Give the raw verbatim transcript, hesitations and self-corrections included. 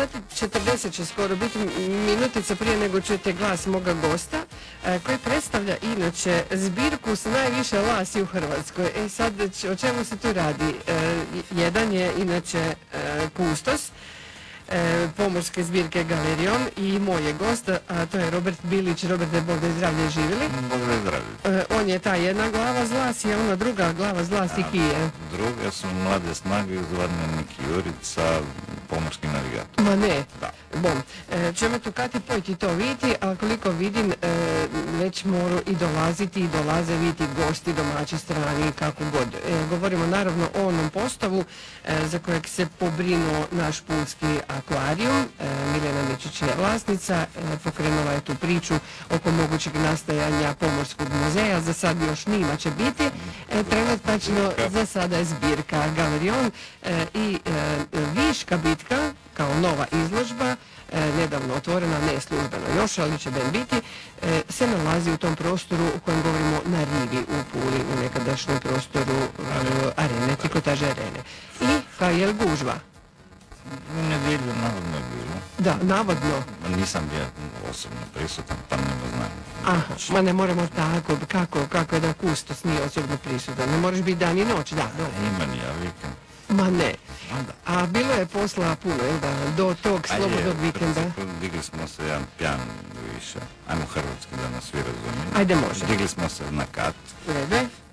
dati četrdeset će skoro biti minutica prije nego čujete glas moga gosta, e, koji predstavlja inače zbirku sa najviše lasi u Hrvatskoj. E sad, o čemu se tu radi? E, jedan je inače e, kustos e, pomorske zbirke Galerion i moj je gost, a to je Robert Bilić. Roberte, Bog da zdravlje živjeli. Bog da zdravlje. E, on je ta jedna glava zlas i ona druga glava zlas i kije. Druga su mlade snage iz Varnjanik Jurica, pomorski navigator. Ma ne, da. Bom, e, ćemo tu kati pojti to vidjeti, a koliko vidim e, već moru i dolaziti i dolaze vidjeti gosti domaći strani kako god. E, govorimo naravno o onom postavu e, za kojeg se pobrinuo naš pulski akvarijum. E, Miljana Mičić je vlasnica, e, pokrenula je tu priču oko mogućeg nastajanja pomorskog muzeja. Za sad još nima će biti. E, trenutačno za sada je zbirka Galerion e, i e, Viška bitka kao nova izložba, e, nedavno otvorena, ne službeno još, ali će ben biti, e, se nalazi u tom prostoru u kojem govorimo na Rivi u Puli, u nekadašnjem prostoru e, arene, trikotaže arene. I kao je li gužva? U nedjelju navodno je bilo. Da, navodno. Nisam bio osobno prisutan, pa ne znam. Aha, ma ne moramo tako, kako, kako je da kustos nije osobno prisutan, ne moraš biti dan i noć, da. Da, imam ja vikend. Ma ne. A bilo je posla puno, jel da, do tog slobodnog vikenda? Digli smo se jedan pijan više. Ajmo hrvatski da nas svi razumiju. Ajde, može. Digli smo se na kat. Rebe.